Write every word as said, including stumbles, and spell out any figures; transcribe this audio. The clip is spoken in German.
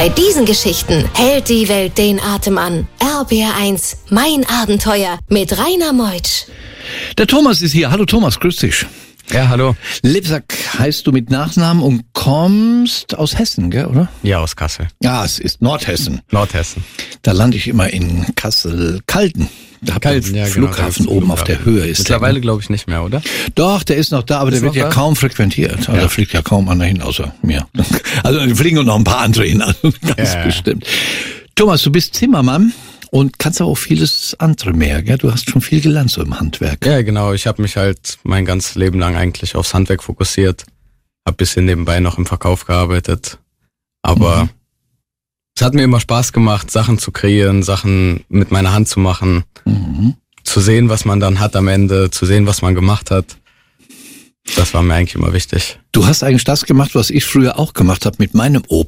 Bei diesen Geschichten hält die Welt den Atem an. R B R eins, mein Abenteuer mit Rainer Meutsch. Der Thomas ist hier. Hallo Thomas, grüß dich. Ja, hallo. Lebsack heißt du mit Nachnamen und kommst aus Hessen, gell, oder? Ja, aus Kassel. Ja, es ist Nordhessen. Nordhessen. Da lande ich immer in Kassel-Calden. Da habt ihr einen ja, Flughafen genau, oben auf der Höhe. Ist Mittlerweile glaube ich nicht mehr, oder? Doch, der ist noch da, aber Ist der wird ja da? kaum frequentiert. Also Ja. da fliegt ja kaum einer hin, außer mir. Also da fliegen noch ein paar andere hin, also ganz Ja. bestimmt. Thomas, du bist Zimmermann und kannst auch vieles andere mehr, gell? Du hast schon viel gelernt so im Handwerk. Ja, genau. Ich habe mich halt mein ganzes Leben lang eigentlich aufs Handwerk fokussiert. Hab bisschen nebenbei noch im Verkauf gearbeitet. Aber Mhm. es hat mir immer Spaß gemacht, Sachen zu kreieren, Sachen mit meiner Hand zu machen. Mhm. Zu sehen, was man dann hat am Ende, zu sehen, was man gemacht hat. Das war mir eigentlich immer wichtig. Du hast eigentlich das gemacht, was ich früher auch gemacht habe mit meinem Opa.